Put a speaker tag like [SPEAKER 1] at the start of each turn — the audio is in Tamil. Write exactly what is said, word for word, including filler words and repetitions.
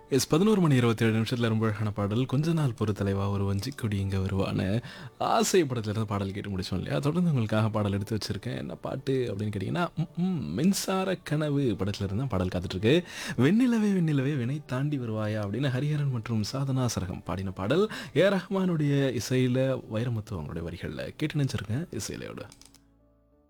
[SPEAKER 1] எஸ் பதினொன்று மணி இருபத்தி ஏழு நிமிஷத்துல ரொம்ப அழகான பாடல். "கொஞ்ச நாள் பொறு தலைவா ஒரு வஞ்சிக்கொடி இங்க வருவான்னு" ஆசை படத்துலேருந்து பாடல் கேட்டு முடிச்சோம் இல்லையா? தொடர்ந்து உங்களுக்காக பாடல் எடுத்து வச்சிருக்கேன். என்ன பாட்டு அப்படின்னு கேட்டிங்கன்னா, ம் ம் மின்சார கனவு படத்துலேருந்து தான் பாடல் காத்துட்ருக்கு. "வெண்ணிலவே வெண்ணிலவே விண்ணை தாண்டி வருவாயா" அப்படின்னு ஹரிஹரன் மற்றும் சாதனா சரகம் பாடின பாடல். ஏ ஆர் ரஹ்மானுடைய இசையில வைரமுத்து அவங்களுடைய வரிகள்ல கேட்டு நினைச்சிருக்கேன் இசையிலையோட.